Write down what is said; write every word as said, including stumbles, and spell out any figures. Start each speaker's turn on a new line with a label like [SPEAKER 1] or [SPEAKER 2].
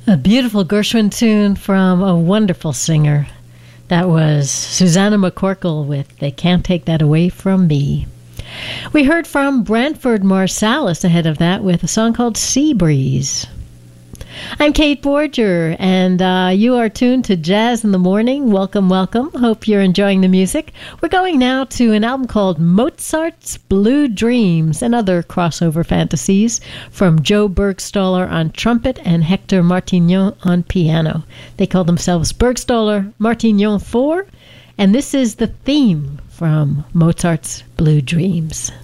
[SPEAKER 1] A beautiful Gershwin tune from a wonderful singer. That was Susanna McCorkle with They Can't Take That Away From Me. We heard from Branford Marsalis ahead of that with a song called Sea Breeze. I'm Kate Borger, and uh, you are tuned to Jazz in the Morning. Welcome, welcome. Hope you're enjoying the music. We're going now to an album called Mozart's Blue Dreams and Other Crossover Fantasies from Joe Bergstoller on trumpet and Hector Martignon on piano. They call themselves Bergstoller Martignon four, and this is the theme from Mozart's Blue Dreams.